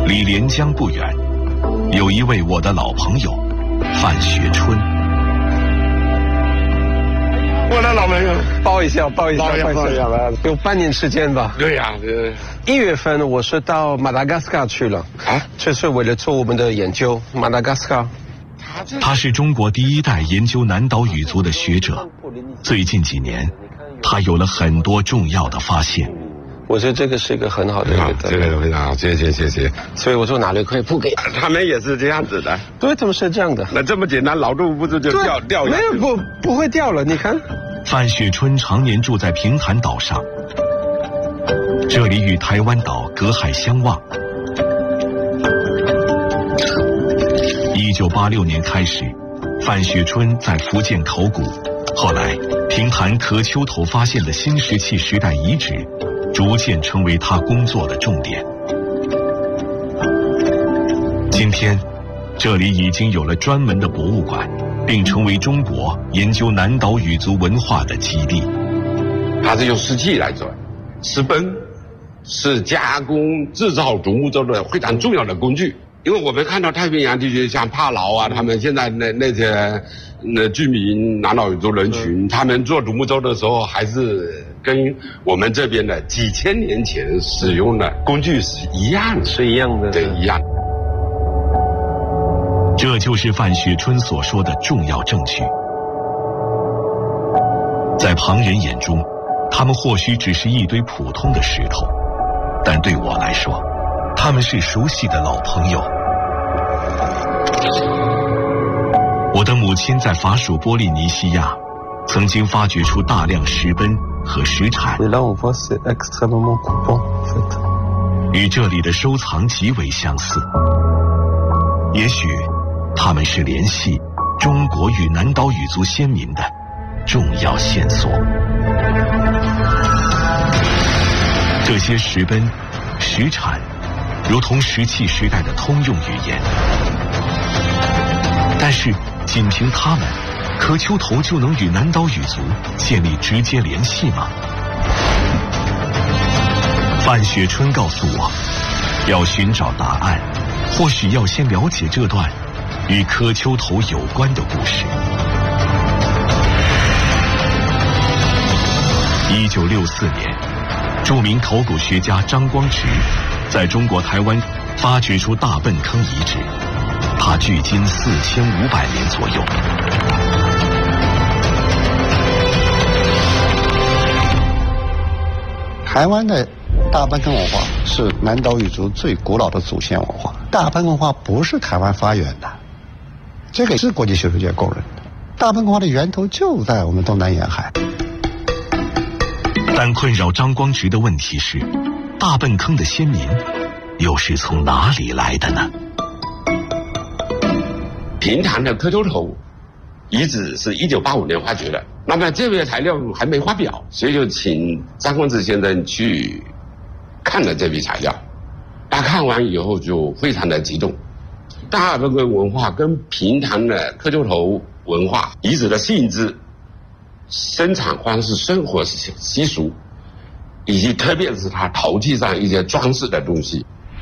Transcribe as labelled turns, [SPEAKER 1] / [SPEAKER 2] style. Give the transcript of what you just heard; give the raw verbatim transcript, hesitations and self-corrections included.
[SPEAKER 1] 离连江不远，有一位我的老朋友范学春。
[SPEAKER 2] 我的老朋友，
[SPEAKER 3] 抱一下，抱一下，
[SPEAKER 2] 抱一下，抱一下吧。
[SPEAKER 3] 有半年时间吧。
[SPEAKER 2] 对呀、啊，
[SPEAKER 3] 一月份我是到马达加斯加去了啊，就是为了做我们的研究。马达加斯加，
[SPEAKER 1] 他是中国第一代研究南岛语族的学者。最近几年，他有了很多重要的发现。
[SPEAKER 3] 我觉得这个是一个很好的一个，
[SPEAKER 2] 这个非常好，谢谢谢谢。
[SPEAKER 3] 所以我说哪里可以不给？
[SPEAKER 2] 他们也是这样子的。
[SPEAKER 3] 对，他们是这样的。
[SPEAKER 2] 那这么简单，老动物不是就掉掉下去？
[SPEAKER 3] 没有，不不会掉了。你看，
[SPEAKER 1] 范雪春常年住在平潭岛上，这里与台湾岛隔海相望。一九八六年开始，范雪春在福建考古，后来平潭壳丘头发现的新石器时代遗址，逐渐成为他工作的重点。今天，这里已经有了专门的博物馆，并成为中国研究南岛语族文化的基地。
[SPEAKER 2] 它是用石器来做，石崩是加工制造独木舟的非常重要的工具。因为我们看到太平洋地区像帕劳啊，他们现在那那些那居民南岛语族人群，他们做独木舟的时候，还是跟我们这边的几千年前使用的工具是一样的，
[SPEAKER 3] 是一样的，
[SPEAKER 2] 对，一样。
[SPEAKER 1] 这就是范雪春所说的重要证据。在旁人眼中，他们或许只是一堆普通的石头，但对我来说，他们是熟悉的老朋友。我的母亲在法属波利尼西亚曾经发掘出大量石奔和石铲，与这里的收藏极为相似。也许他们是联系中国与南岛语族先民的重要线索。这些石奔、石铲如同石器时代的通用语言，但是仅凭它们，壳丘头就能与南岛语族建立直接联系吗？范雪春告诉我，要寻找答案，或许要先了解这段与壳丘头有关的故事。一九六四年，著名考古学家张光直在中国台湾发掘出大笨坑遗址，它距今四千五百年左右。
[SPEAKER 4] 台湾的大笨坑文化是南岛语族最古老的祖先文化。大笨坑文化不是台湾发源的，这个是国际学术界公认的。大笨坑文化的源头就在我们东南沿海。
[SPEAKER 1] 但困扰张光直的问题是，大笨坑的先民又是从哪里来的呢？
[SPEAKER 2] 平潭的壳丘头遗址是一九八五年发掘的，那么这些材料还没发表，所以就请张光直先生去看了这批材料。他看完以后就非常的激动，大笨坑文化跟平潭的壳丘头文化遗址的性质、生产方式、生活习俗，以及特别是它陶器上一些装饰的东西，